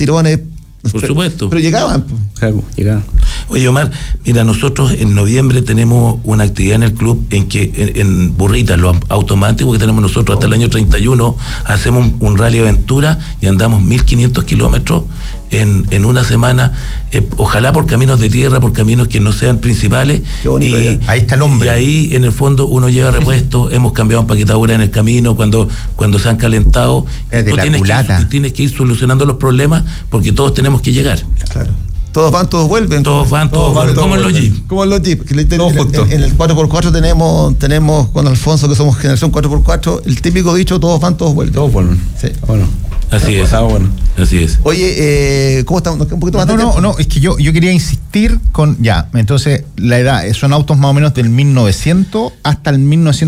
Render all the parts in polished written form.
tirones. Por supuesto. Pero llegaban. Claro, llegaban. Oye, Omar, mira, nosotros en noviembre tenemos una actividad en el club en que en burritas, los automáticos que tenemos nosotros hasta el año 31, hacemos un rally aventura y andamos 1.500 kilómetros en una semana, ojalá por caminos de tierra, por caminos que no sean principales. Qué bonito, ahí está el hombre. Y ahí en el fondo uno lleva repuestos, hemos cambiado empaquetaduras en el camino cuando se han calentado. De la culata. Tienes que ir solucionando los problemas porque todos tenemos que llegar. Claro. Todos van, todos vuelven. Todos van, como en los jeeps. Como en los jeeps. En el 4x4 tenemos con Alfonso, que somos generación 4x4, el típico dicho, todos van, todos vuelven. Todos vuelven. Sí. Bueno. Así es. Bueno. Así es. Oye, ¿cómo estamos? Un poquito más de tiempo. No, es que yo quería insistir con, entonces la edad, son autos más o menos del 1900 hasta el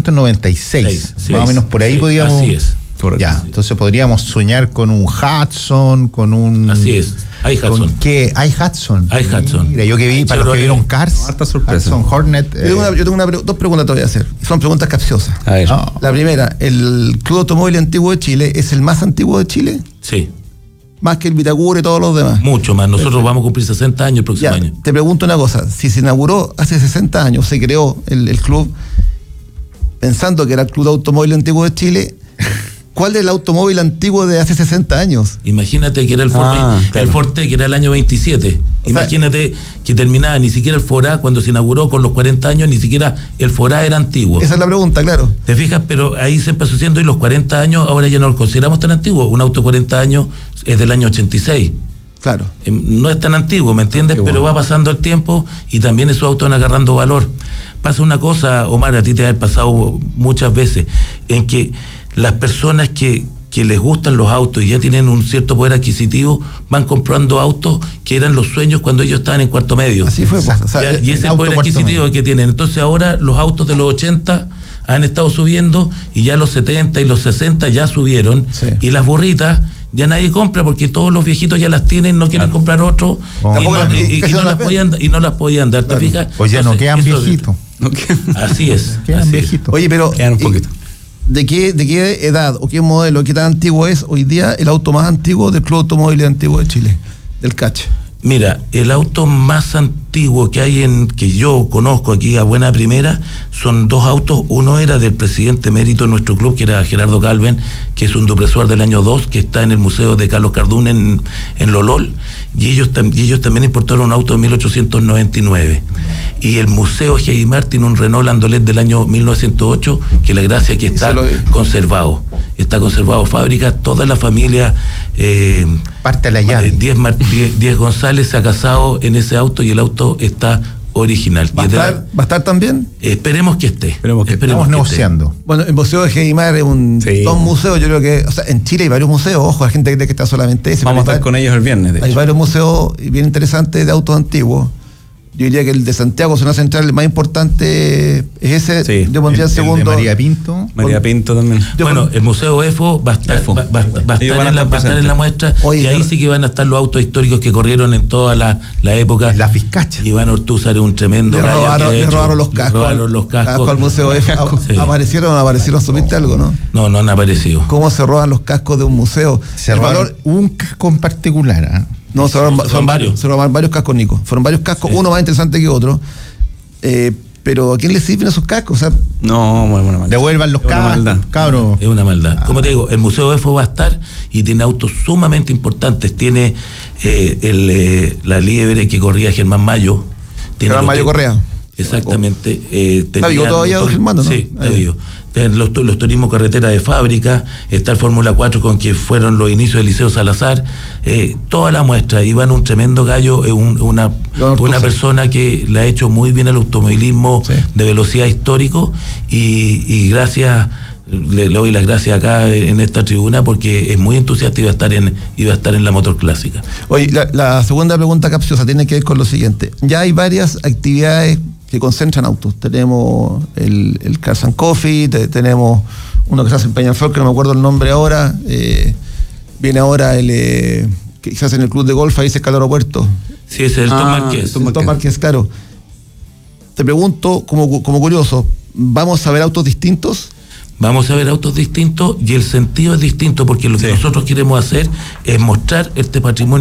1996. Más o menos por ahí podíamos. Así es. Ya, entonces podríamos soñar con un Hudson, con un... Así es. Hay Hudson. ¿Qué? Hay Hudson. Hay Hudson. Mira, yo que vi, para los que vieron Cars, harta sorpresa. Hudson Hornet. Yo tengo dos preguntas te voy a hacer. Son preguntas capciosas. A ver. La primera, ¿el Club Automóvil Antiguo de Chile es el más antiguo de Chile? Sí. Más que el Vitacura y todos los demás. Mucho más. Nosotros vamos a cumplir 60 años el próximo año. Te pregunto una cosa. Si se inauguró hace 60 años, se creó el club pensando que era el Club Automóvil Antiguo de Chile, ¿cuál es el automóvil antiguo de hace 60 años? Imagínate que era el Forte, que era el año 27. Imagínate que terminaba ni siquiera el Forá, cuando se inauguró con los 40 años, ni siquiera el Forá era antiguo. Esa es la pregunta, claro. ¿Te fijas? Pero ahí se empezó haciendo y los 40 años ahora ya no los consideramos tan antiguos. Un auto de 40 años es del año 86. Claro. No es tan antiguo, ¿me entiendes? Pero va pasando el tiempo y también esos autos van agarrando valor. Pasa una cosa, Omar, a ti te ha pasado muchas veces, en que las personas que les gustan los autos y ya tienen un cierto poder adquisitivo, van comprando autos que eran los sueños cuando ellos estaban en cuarto medio. Así fue. Y ese poder adquisitivo que tienen. Entonces ahora los autos de los 80 han estado subiendo y ya los 70 y los 60 ya subieron. Sí. Y las burritas ya nadie compra porque todos los viejitos ya las tienen, no quieren comprar otro y no las podían dar. ¿Te fijas? Pues ya no quedan viejitos. Así es. Quedan viejitos. Oye, pero quedan un poquito. ¿De qué edad o qué modelo, qué tan antiguo es hoy día el auto más antiguo del Club Automóvil Antiguo de Chile, del CACH? Mira, el auto más antiguo que hay que yo conozco aquí a buena primera son dos autos. Uno era del presidente emérito de nuestro club, que era Gerardo Calven, que es un dupresor del año 2, que está en el museo de Carlos Cardún en Lolol, y ellos también importaron un auto de 1899. Y el museo Geimar tiene un Renault Landolet del año 1908, que la gracia es que está conservado. Está conservado fábrica, toda la familia parte la llave. 10 González se ha casado en ese auto y el auto está original. ¿Va a estar también? Esperemos que esté. Estamos negociando. Bueno, el Museo de Geimar es un museo, yo creo que, en Chile hay varios museos, ojo, la gente cree que está solamente ese. Vamos a estar con ellos el viernes. Hay varios museos bien interesantes de autos antiguos. Yo diría que el de Santiago, zona central, el más importante es ese. Sí, yo pondría el segundo. El de María Pinto. María Pinto también. Bueno, el Museo EFO va a estar en la muestra. Y ahí sí que van a estar los autos históricos que corrieron en toda la época. La Fiscacha. Iván Ortúzar es un tremendo. Le robaron los cascos al Museo EFO. Sí. ¿Aparecieron? ¿Supiste algo, no? No han aparecido. ¿Cómo se roban los cascos de un museo? Se robaron un casco en particular, No, son varios. Se robaron varios cascos, Nico. Fueron varios cascos, uno más interesante que otro. Pero ¿a quién le sirven esos cascos? No, bueno, devuelvan los cascos, cabros. Es una maldad. Como te digo, el Museo EFO va a estar y tiene autos sumamente importantes. Tiene la liebre que corría Germán Mayo. Germán Mayo Correa. Exactamente. ¿Está vivo todavía, don Germán, no? Sí, está vivo. Los turismos carretera de fábrica, está el Fórmula 4 con que fueron los inicios del Liceo Salazar, toda la muestra. Iván, un tremendo gallo, una persona que le ha hecho muy bien al automovilismo de velocidad histórico y gracias, le doy las gracias acá en esta tribuna porque es muy entusiasta y va a estar en la motor clásica. Oye, la segunda pregunta capciosa tiene que ver con lo siguiente. Ya hay varias actividades que concentran autos. Tenemos el Cars and Coffee, tenemos uno que se hace en Peñaflor, que no me acuerdo el nombre ahora, viene ahora que se hace en el Club de Golf, ahí cerca del aeropuerto. Sí, es el Tom Márquez. Tom Márquez, claro. Te pregunto, como curioso, ¿vamos a ver autos distintos? Vamos a ver autos distintos y el sentido es distinto porque lo que nosotros queremos hacer es mostrar este patrimonio